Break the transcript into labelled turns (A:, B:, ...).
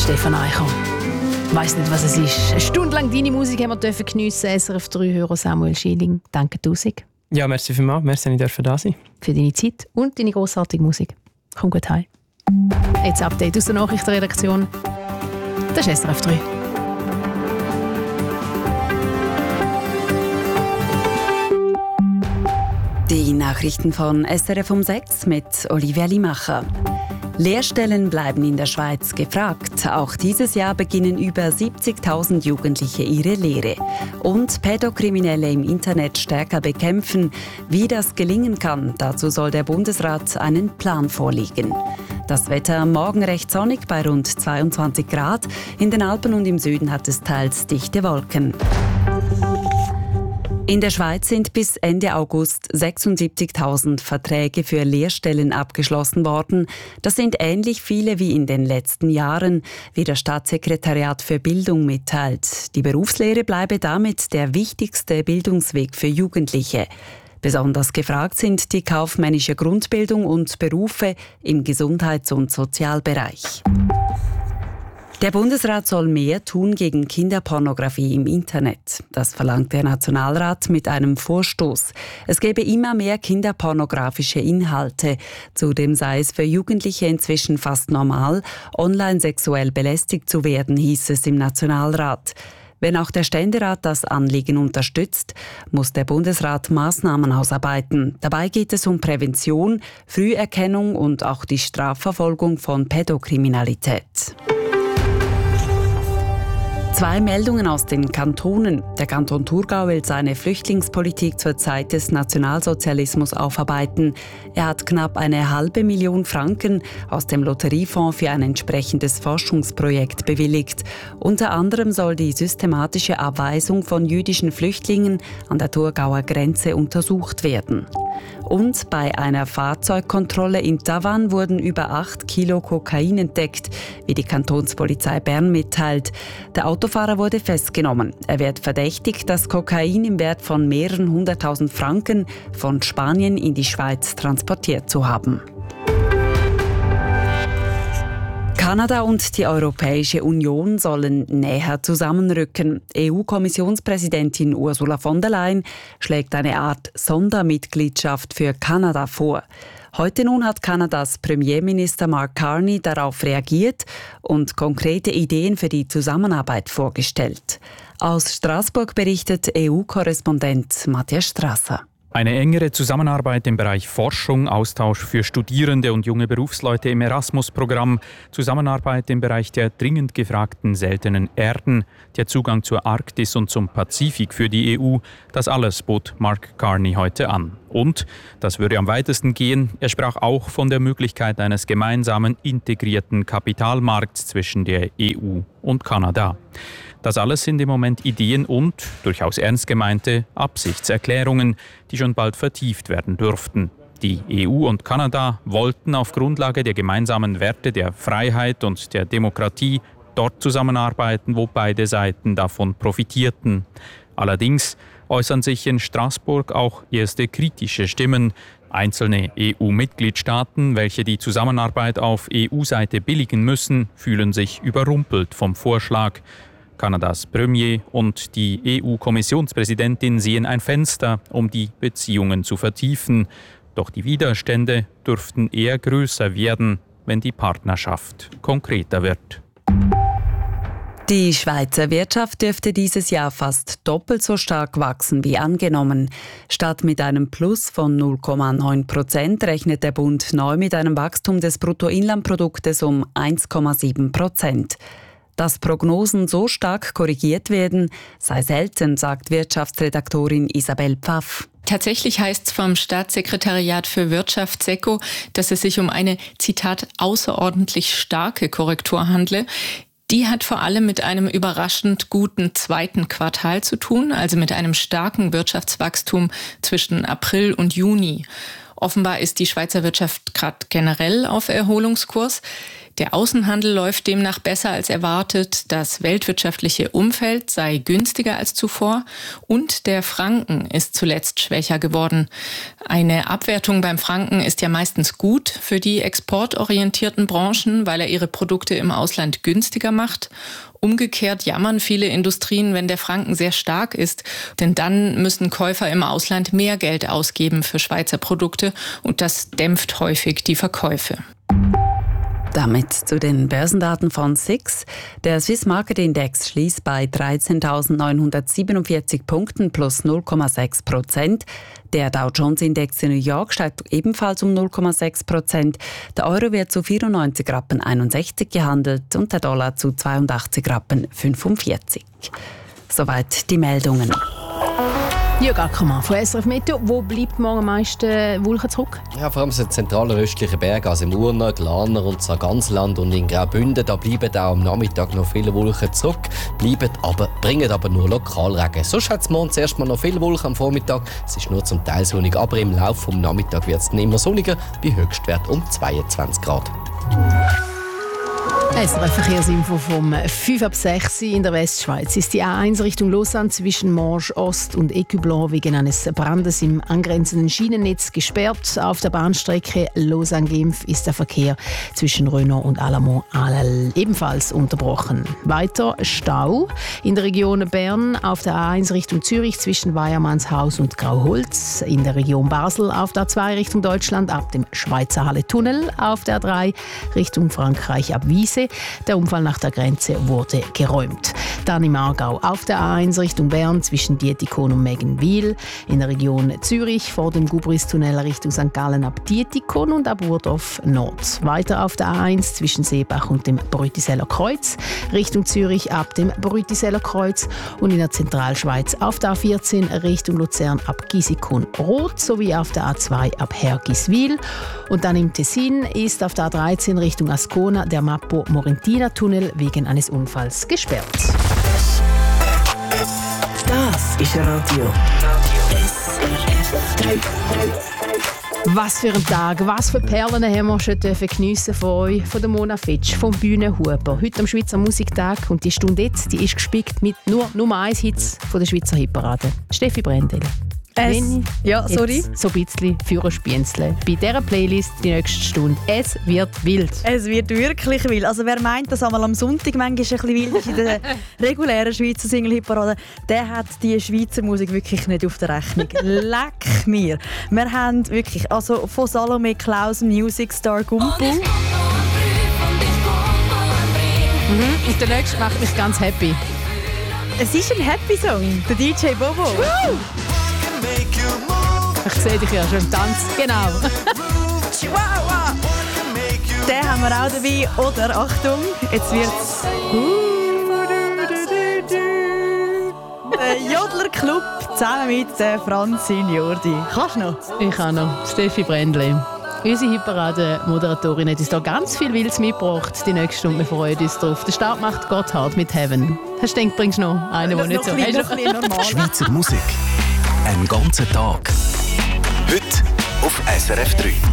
A: Stefan Eicher. Ich weiss nicht, was es ist. Eine Stunde lang deine Musik haben wir geniessen. SRF 3-Hörer Samuel Schilling. Danke tausend.
B: Ja, merci vielmals. Merci, dass ich da sein durfte.
A: Für deine Zeit und deine grossartige Musik. Komm gut heim. Jetzt Update aus der Nachrichtenredaktion. Das ist SRF 3.
C: Die Nachrichten von SRF um 6 mit Olivia Limacher. Lehrstellen bleiben in der Schweiz gefragt. Auch dieses Jahr beginnen über 70.000 Jugendliche ihre Lehre. Und Pädokriminelle im Internet stärker bekämpfen. Wie das gelingen kann, dazu soll der Bundesrat einen Plan vorlegen. Das Wetter morgen recht sonnig bei rund 22 Grad. In den Alpen und im Süden hat es teils dichte Wolken. In der Schweiz sind bis Ende August 76.000 Verträge für Lehrstellen abgeschlossen worden. Das sind ähnlich viele wie in den letzten Jahren, wie das Staatssekretariat für Bildung mitteilt. Die Berufslehre bleibe damit der wichtigste Bildungsweg für Jugendliche. Besonders gefragt sind die kaufmännische Grundbildung und Berufe im Gesundheits- und Sozialbereich. Der Bundesrat soll mehr tun gegen Kinderpornografie im Internet. Das verlangt der Nationalrat mit einem Vorstoß. Es gebe immer mehr kinderpornografische Inhalte. Zudem sei es für Jugendliche inzwischen fast normal, online sexuell belästigt zu werden, hieß es im Nationalrat. Wenn auch der Ständerat das Anliegen unterstützt, muss der Bundesrat Maßnahmen ausarbeiten. Dabei geht es um Prävention, Früherkennung und auch die Strafverfolgung von Pädokriminalität. 2 Meldungen aus den Kantonen. Der Kanton Thurgau will seine Flüchtlingspolitik zur Zeit des Nationalsozialismus aufarbeiten. Er hat knapp 500.000 Franken aus dem Lotteriefonds für ein entsprechendes Forschungsprojekt bewilligt. Unter anderem soll die systematische Abweisung von jüdischen Flüchtlingen an der Thurgauer Grenze untersucht werden. Und bei einer Fahrzeugkontrolle in Tavannes wurden über 8 Kilo Kokain entdeckt, wie die Kantonspolizei Bern mitteilt. Der Autofahrer wurde festgenommen. Er wird verdächtigt, das Kokain im Wert von mehreren 100.000 Franken von Spanien in die Schweiz transportiert zu haben. Kanada und die Europäische Union sollen näher zusammenrücken. EU-Kommissionspräsidentin Ursula von der Leyen schlägt eine Art Sondermitgliedschaft für Kanada vor. Heute nun hat Kanadas Premierminister Mark Carney darauf reagiert und konkrete Ideen für die Zusammenarbeit vorgestellt. Aus Straßburg berichtet EU-Korrespondent Matthias Strasser.
D: Eine engere Zusammenarbeit im Bereich Forschung, Austausch für Studierende und junge Berufsleute im Erasmus-Programm, Zusammenarbeit im Bereich der dringend gefragten seltenen Erden, der Zugang zur Arktis und zum Pazifik für die EU, das alles bot Mark Carney heute an. Und, das würde am weitesten gehen, er sprach auch von der Möglichkeit eines gemeinsamen integrierten Kapitalmarkts zwischen der EU und Kanada. Das alles sind im Moment Ideen und, durchaus ernst gemeinte, Absichtserklärungen, die schon bald vertieft werden dürften. Die EU und Kanada wollten auf Grundlage der gemeinsamen Werte der Freiheit und der Demokratie dort zusammenarbeiten, wo beide Seiten davon profitierten. Allerdings äußern sich in Straßburg auch erste kritische Stimmen. Einzelne EU-Mitgliedstaaten, welche die Zusammenarbeit auf EU-Seite billigen müssen, fühlen sich überrumpelt vom Vorschlag. Kanadas Premier und die EU-Kommissionspräsidentin sehen ein Fenster, um die Beziehungen zu vertiefen. Doch die Widerstände dürften eher größer werden, wenn die Partnerschaft konkreter wird.
C: Die Schweizer Wirtschaft dürfte dieses Jahr fast doppelt so stark wachsen wie angenommen. Statt mit einem Plus von 0,9% rechnet der Bund neu mit einem Wachstum des Bruttoinlandproduktes um 1,7%. Dass Prognosen so stark korrigiert werden, sei selten, sagt Wirtschaftsredaktorin Isabel Pfaff.
E: Tatsächlich heißt es vom Staatssekretariat für Wirtschaft SECO, dass es sich um eine, Zitat, außerordentlich starke Korrektur handle. Die hat vor allem mit einem überraschend guten zweiten Quartal zu tun, also mit einem starken Wirtschaftswachstum zwischen April und Juni. Offenbar ist die Schweizer Wirtschaft gerade generell auf Erholungskurs. Der Außenhandel läuft demnach besser als erwartet, das weltwirtschaftliche Umfeld sei günstiger als zuvor und der Franken ist zuletzt schwächer geworden. Eine Abwertung beim Franken ist ja meistens gut für die exportorientierten Branchen, weil er ihre Produkte im Ausland günstiger macht. Umgekehrt jammern viele Industrien, wenn der Franken sehr stark ist, denn dann müssen Käufer im Ausland mehr Geld ausgeben für Schweizer Produkte und das dämpft häufig die Verkäufe.
C: Damit zu den Börsendaten von SIX. Der Swiss Market Index schließt bei 13.947 Punkten plus 0,6%. Der Dow Jones Index in New York steigt ebenfalls um 0,6%. Der Euro wird zu 94,61 Rappen gehandelt und der Dollar zu 82,45 Rappen. Soweit die Meldungen.
A: Jörg Ackermann von SRF Meteo. Wo bleibt morgen am meisten Wolken zurück?
F: Ja, vor allem in den zentralen östlichen Bergen, also im Urner, Glaner und Sarganserland und in Graubünden. Da bleiben auch am Nachmittag noch viele Wolken zurück, bringen aber nur Lokalregen. Sonst hat es morgen zuerst mal noch viele Wolken am Vormittag. Es ist nur zum Teil sonnig, aber im Laufe des Nachmittags wird es immer sonniger, bei Höchstwert um 22 Grad.
A: SRF Verkehrsinfo vom 5 ab 6 in der Westschweiz ist die A1 Richtung Lausanne zwischen Morges Ost und Écublens wegen eines Brandes im angrenzenden Schienennetz gesperrt. Auf der Bahnstrecke Lausanne-Genf ist der Verkehr zwischen Renault und Alamont ebenfalls unterbrochen. Weiter Stau in der Region Bern auf der A1 Richtung Zürich zwischen Weyermannshaus und Grauholz. In der Region Basel auf der A2 Richtung Deutschland ab dem Schweizer Halle-Tunnel. Auf der A3 Richtung Frankreich ab Wiese. Der Unfall nach der Grenze wurde geräumt. Dann im Aargau auf der A1 Richtung Bern zwischen Dietikon und Meggenwil. In der Region Zürich vor dem Gubristunnel Richtung St. Gallen ab Dietikon und ab Urdorf Nord. Weiter auf der A1 zwischen Seebach und dem Brütiseller Kreuz. Richtung Zürich ab dem Brütiseller Kreuz. Und in der Zentralschweiz auf der A14 Richtung Luzern ab Gisikon Rot sowie auf der A2 ab Hergiswil. Und dann im Tessin ist auf der A13 Richtung Ascona der Mappo-Morentina-Tunnel wegen eines Unfalls gesperrt.
G: Das ist Radio SRF 3.
A: Was für ein Tag, was für Perlen haben wir schon geniessen von euch, von der Mona Fitsch, vom Bühnenhuber. Heute am Schweizer Musiktag und die Stunde jetzt, die ist gespickt mit nur Nummer 1 Hits von der Schweizer Hitparade. Steffi Brendel.
H: Ja, sorry.
A: So ein bisschen für ein Spienzle. Bei dieser Playlist die nächste Stunde. Es wird wild.
H: Es wird wirklich wild. Also wer meint, dass einmal am Sonntag manchmal ein bisschen wild ist in der regulären Schweizer Single-Hitparade, der hat die Schweizer Musik wirklich nicht auf der Rechnung. Leck mir. Wir haben wirklich, also von Salome Klaus, Music Star Gumpel.
A: Und der nächste macht mich ganz happy.
H: Es ist ein Happy-Song, der DJ Bobo.
A: Ich sehe dich ja schon im Tanz. Genau.
H: Den haben wir auch dabei. Oder, Achtung, jetzt wird's... Der Jodler Club zusammen mit Franzin Jordi. Kannst du noch?
A: Ich kann noch. Steffi Brendli. Unsere Hitparade-Moderatorin hat uns da ganz viel Wildes mitgebracht. Die nächste Stunde, wir freuen uns drauf. Der Start macht Gotthard mit Heaven. Hast du gedacht, bringst du noch einen, der nicht so ist?
I: Schweizer Musik. Einen ganzen Tag. Heute auf SRF 3.